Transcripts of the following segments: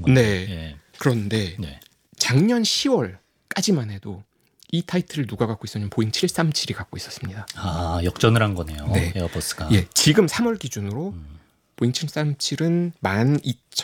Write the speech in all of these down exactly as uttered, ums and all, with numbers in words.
건데. 네. 예. 그런데 네. 작년 시월까지만 해도 이 타이틀을 누가 갖고 있었냐면 보잉 칠삼칠이 갖고 있었습니다. 아, 역전을 한 거네요. 네. 에어버스가. 예, 지금 삼월 기준으로 음. 보잉 칠삼칠은 만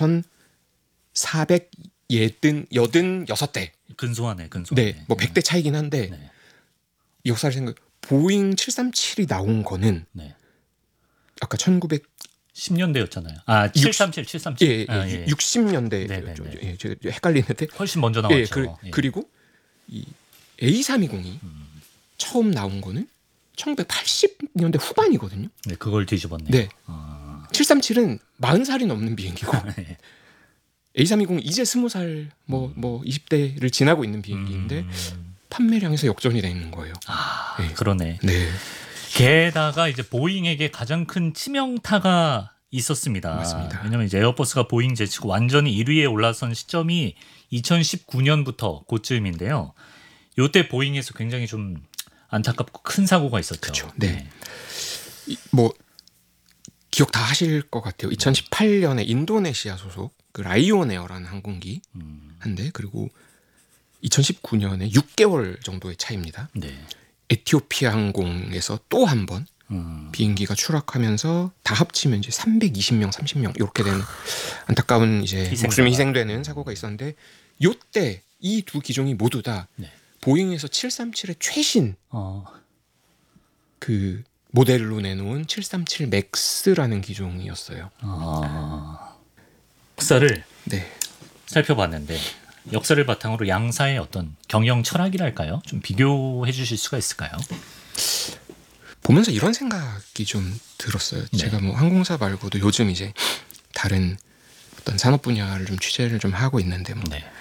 이천사백팔십육 대. 근소하네, 근소하네. 네, 뭐 백 대 차이긴 한데 네. 이 역사를 생각. 보잉 칠삼칠이 나온 거는 네. 아까 천구백 십 년대였잖아요. 아, 칠삼칠, 칠삼칠. 예, 예, 아, 예. 육십 년대. 네, 네, 저, 네. 예, 제가 헷갈리는데. 훨씬 먼저 나왔죠. 예, 그, 예. 그리고 이 에이 삼이공이 음. 처음 나온 거는 천구백팔십 년대 후반이거든요. 네, 그걸 뒤집었네요. 네. 아. 칠삼칠은 마흔 살이 넘는 비행기고 네. 에이 삼이공은 이제 스무 살 뭐 뭐 이십 대를 지나고 있는 비행기인데 음. 판매량에서 역전이 돼 있는 거예요. 아, 네. 그러네. 네. 게다가 이제 보잉에게 가장 큰 치명타가 있었습니다. 맞습니다. 왜냐하면 이제 에어버스가 보잉 제치고 완전히 일 위에 올라선 시점이 이천십구 년부터 그쯤인데요. 요때 보잉에서 굉장히 좀 안타깝고 큰 사고가 있었죠. 그렇죠. 네. 이, 뭐 기억 다 하실 것 같아요. 이천십팔 년에 인도네시아 소속 그 라이온 에어라는 항공기 음. 한대, 그리고 이천십구 년에 육 개월 정도의 차이입니다. 네. 에티오피아 항공에서 또 한 번 음. 비행기가 추락하면서 다 합치면 이제 삼백이십 명, 삼십 명 이렇게 되는 안타까운 이제 희생자가. 목숨이 희생되는 사고가 있었는데, 요때 이 두 기종이 모두 다 네. 보잉에서 칠삼칠의 최신 어. 그 모델로 내놓은 칠삼칠 맥스라는 기종이었어요. 아. 역사를 네. 살펴봤는데 역사를 바탕으로 양사의 어떤 경영 철학이랄까요? 좀 비교해 주실 수가 있을까요? 보면서 이런 생각이 좀 들었어요. 네. 제가 뭐 항공사 말고도 요즘 이제 다른 어떤 산업 분야를 좀 취재를 좀 하고 있는데, 뭐 네.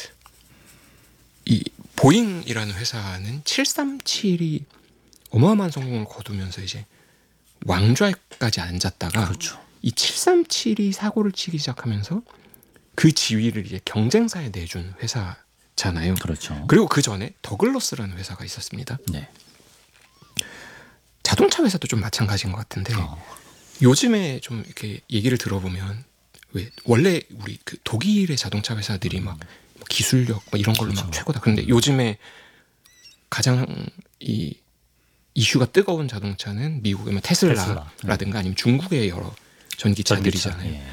이 보잉이라는 회사는 칠삼칠이 어마어마한 성공을 거두면서 이제 왕좌에까지 앉았다가 그렇죠. 이 칠삼칠이 사고를 치기 시작하면서 그 지위를 이제 경쟁사에 내준 회사잖아요. 그렇죠. 그리고 그 전에 더글러스라는 회사가 있었습니다. 네. 자동차 회사도 좀 마찬가지인 것 같은데 어. 요즘에 좀 이렇게 얘기를 들어보면 왜 원래 우리 그 독일의 자동차 회사들이 막 기술력 막 이런 걸로 막 그렇죠. 최고다. 그런데 요즘에 가장 이 이슈가 뜨거운 자동차는 미국의 뭐 테슬라라든가 테슬라. 아니면 중국의 여러 전기차들이잖아요. 예.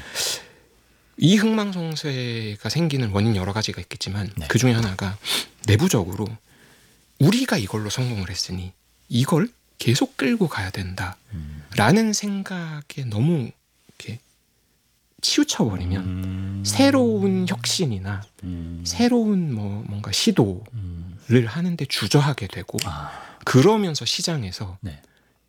이 흥망성쇠가 생기는 원인 여러 가지가 있겠지만 네. 그 중에 하나가 내부적으로 우리가 이걸로 성공을 했으니 이걸 계속 끌고 가야 된다라는 음. 생각에 너무 이렇게 치우쳐버리면 음. 새로운 혁신이나 음. 새로운 뭐 뭔가 시도를 음. 하는데 주저하게 되고, 아. 그러면서 시장에서 네.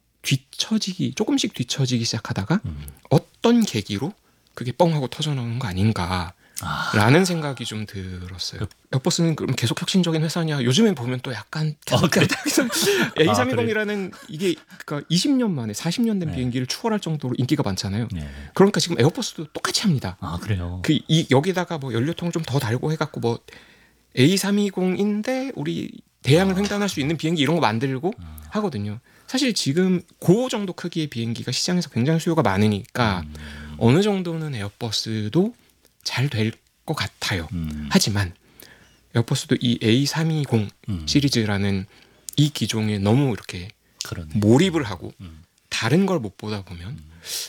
뒤처지기 조금씩 뒤처지기 시작하다가 음. 어떤 계기로 그게 뻥 하고 터져나오는 거 아닌가 아. 라는 생각이 좀 들었어요. 에어버스는 그럼 계속 혁신적인 회사냐? 요즘에 보면 또 약간 어, 그래? 에이 삼이공이라는 이게 그러니까 이십 년 만에 사십 년 된 네. 비행기를 추월할 정도로 인기가 많잖아요. 네. 그러니까 지금 에어버스도 똑같이 합니다. 아, 그래요. 그 이 여기다가 뭐 연료통 좀 더 달고 해갖고 뭐 에이 삼이공인데 우리 대양을 아. 횡단할 수 있는 비행기 이런 거 만들고 아. 하거든요. 사실 지금 그 정도 크기의 비행기가 시장에서 굉장히 수요가 많으니까 음. 어느 정도는 에어버스도 잘 될 것 같아요. 음. 하지만 에어버스도 이 에이 삼이공 음. 시리즈라는 이 기종에 너무 이렇게 그러네. 몰입을 하고 음. 다른 걸 못 보다 보면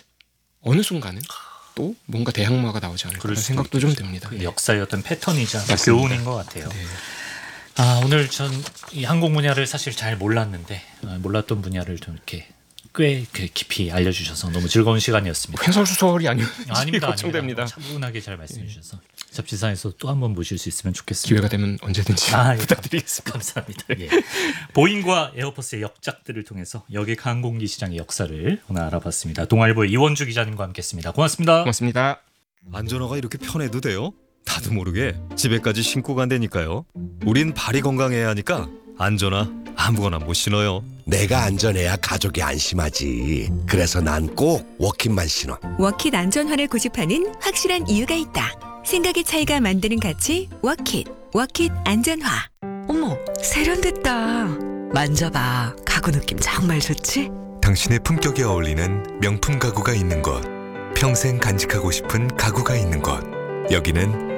어느 순간은 또 뭔가 대항마가 나오지 않을까 그럴 하는 수도 생각도 좀 있겠죠. 듭니다. 그 역사의 어떤 패턴이자 맞습니다. 교훈인 것 같아요. 네. 아, 오늘 전 이 항공 분야를 사실 잘 몰랐는데 아, 몰랐던 분야를 좀 이렇게 꽤 깊이 알려주셔서 너무 즐거운 시간이었습니다. 횡설수설이 아니었는지 아닙니다, 걱정됩니다. 아닙니다. 차분하게 잘 말씀해 주셔서 잡지사에서 또 한 번 모실 수 있으면 좋겠습니다. 기회가 되면 언제든지 아, 예, 부탁드리겠습니다. 감사합니다. 예. 보잉과 에어버스의 역작들을 통해서 여객 항공기 시장의 역사를 오늘 알아봤습니다. 동아일보의 이원주 기자님과 함께했습니다. 고맙습니다. 고맙습니다. 안전화가 이렇게 편해도 돼요? 나도 모르게 집에까지 신고 간다니까요. 우린 발이 건강해야 하니까 안전화 아무거나 못 신어요. 내가 안전해야 가족이 안심하지. 그래서 난 꼭 워킷만 신어. 워킷 안전화를 고집하는 확실한 이유가 있다. 생각의 차이가 만드는 가치 워킷. 워킷 안전화. 어머, 세련됐다. 만져봐. 가구 느낌 정말 좋지? 당신의 품격에 어울리는 명품 가구가 있는 곳, 평생 간직하고 싶은 가구가 있는 곳, 여기는